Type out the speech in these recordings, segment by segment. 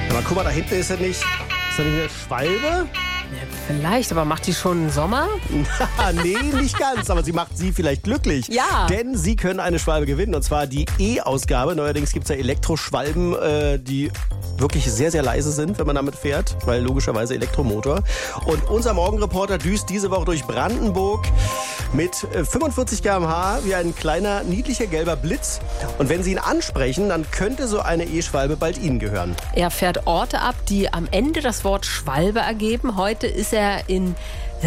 Aber guck mal, da hinten ist ja nicht... Ist da nicht eine Schwalbe? Ja, vielleicht, aber macht die schon Sommer? Nee, nicht ganz, aber sie macht Sie vielleicht glücklich. Ja. Denn Sie können eine Schwalbe gewinnen, und zwar die E-Ausgabe. Neuerdings gibt es ja Elektroschwalben, die wirklich sehr, sehr leise sind, wenn man damit fährt, weil logischerweise Elektromotor. Und unser Morgenreporter düst diese Woche durch Brandenburg mit 45 km/h wie ein kleiner, niedlicher gelber Blitz. Und wenn Sie ihn ansprechen, dann könnte so eine E-Schwalbe bald Ihnen gehören. Er fährt Orte ab, die am Ende das Wort Schwalbe ergeben. Heute ist er in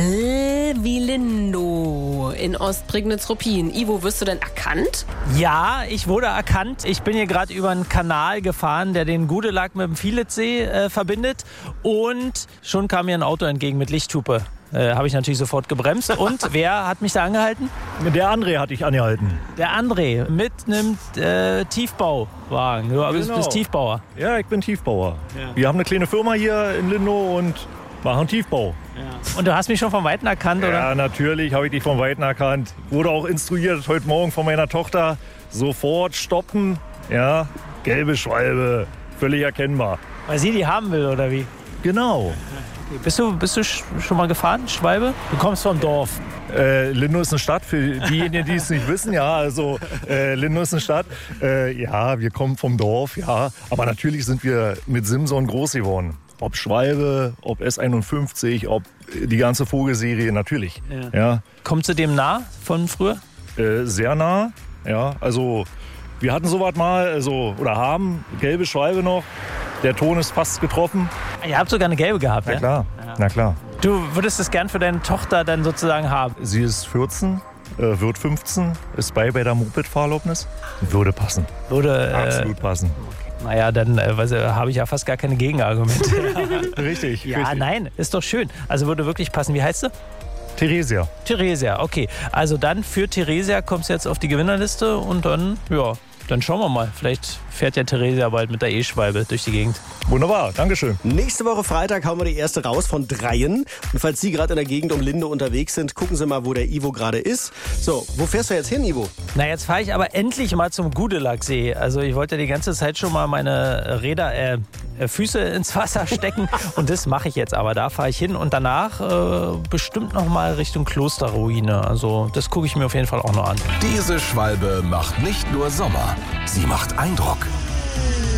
Vilindo in Ostprignitz-Ruppin. Ivo, wirst du denn erkannt? Ja, ich wurde erkannt. Ich bin hier gerade über einen Kanal gefahren, der den Gudelag mit dem Vielitzsee verbindet. Und schon kam mir ein Auto entgegen mit Lichthupe. Habe ich natürlich sofort gebremst. Und wer hat mich da angehalten? Der André hat dich angehalten. Der André mit einem Tiefbauwagen. Du bist Tiefbauer. Ja, ich bin Tiefbauer. Ja. Wir haben eine kleine Firma hier in Lindow und machen Tiefbau. Ja. Und du hast mich schon von Weitem erkannt, oder? Ja, natürlich habe ich dich von Weitem erkannt. Wurde auch instruiert heute Morgen von meiner Tochter. Sofort stoppen. Ja, gelbe Schwalbe. Völlig erkennbar. Weil sie die haben will, oder wie? Genau. Bist du schon mal gefahren, Schwalbe? Du kommst vom Dorf. Lindow ist eine Stadt, für diejenigen, die es nicht wissen. Ja, also Lindow ist eine Stadt. Ja, wir kommen vom Dorf, ja. Aber natürlich sind wir mit Simson groß geworden. Ob Schwalbe, ob S51, ob die ganze Vogelserie, natürlich. Ja. Kommt sie dem nah von früher? Sehr nah, ja. Also wir hatten sowas mal, oder haben gelbe Schwalbe noch. Der Ton ist fast getroffen. Ihr habt sogar eine gelbe gehabt, Na ja? klar, Ja. na klar. Du würdest es gern für deine Tochter dann sozusagen haben? Sie ist 14, wird 15, ist bei der Moped-Fahrerlaubnis. Würde passen. Würde Absolut passen. Naja, dann habe ich ja fast gar keine Gegenargumente. Richtig. Ja, richtig. nein, ist doch schön. Also würde wirklich passen. Wie heißt sie? Theresia. Theresia, okay. Also dann für Theresia kommst du jetzt auf die Gewinnerliste und dann, ja, dann schauen wir mal. Vielleicht fährt ja Theresia bald mit der E-Schwalbe durch die Gegend. Wunderbar, Dankeschön. Nächste Woche Freitag hauen wir die erste raus von 3. Und falls Sie gerade in der Gegend um Lindow unterwegs sind, gucken Sie mal, wo der Ivo gerade ist. So, wo fährst du jetzt hin, Ivo? Na, jetzt fahre ich aber endlich mal zum Gudelagsee. Also ich wollte die ganze Zeit schon mal meine Füße ins Wasser stecken und das mache ich jetzt aber. Da fahre ich hin und danach bestimmt noch mal Richtung Klosterruine. Also das gucke ich mir auf jeden Fall auch noch an. Diese Schwalbe macht nicht nur Sommer, sie macht Eindruck.